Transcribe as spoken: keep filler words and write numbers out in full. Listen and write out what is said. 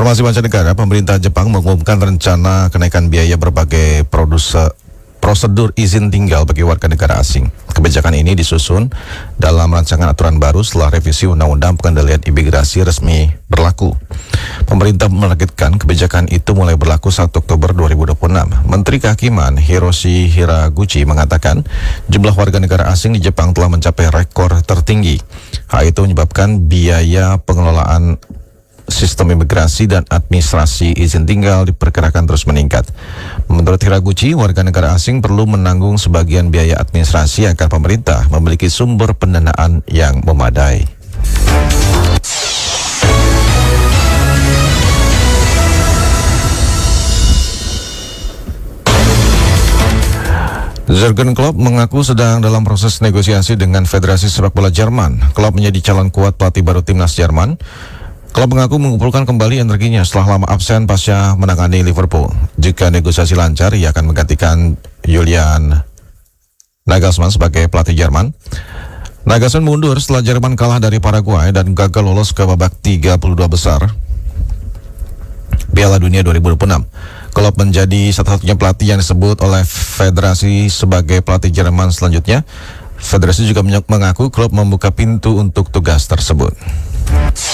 Informasi mancanegara, pemerintah Jepang mengumumkan rencana kenaikan biaya berbagai produser prosedur izin tinggal bagi warga negara asing. Kebijakan ini disusun dalam rancangan aturan baru setelah revisi Undang-Undang Pengendalian Imigrasi resmi berlaku. Pemerintah menargetkan kebijakan itu mulai berlaku satu Oktober dua ribu dua puluh enam. Menteri Kehakiman Hiroshi Hiraguchi mengatakan jumlah warga negara asing di Jepang telah mencapai rekor tertinggi. Hal itu menyebabkan biaya pengelolaan sistem imigrasi dan administrasi izin tinggal diperkirakan terus meningkat. Menurut Hiraguchi, warga negara asing perlu menanggung sebagian biaya administrasi agar pemerintah memiliki sumber pendanaan yang memadai. Jurgen Klopp mengaku sedang dalam proses negosiasi dengan Federasi Sepak Bola Jerman. Klopp menjadi calon kuat pelatih baru timnas Jerman. Klopp mengaku mengumpulkan kembali energinya setelah lama absen pasca menangani Liverpool. Jika negosiasi lancar, ia akan menggantikan Julian Nagelsmann sebagai pelatih Jerman. Nagelsmann mundur setelah Jerman kalah dari Paraguay dan gagal lolos ke babak tiga puluh dua besar Piala Dunia dua ribu dua puluh enam. Klopp menjadi satu-satunya pelatih yang disebut oleh Federasi sebagai pelatih Jerman selanjutnya. Federasi juga mengaku Klopp membuka pintu untuk tugas tersebut.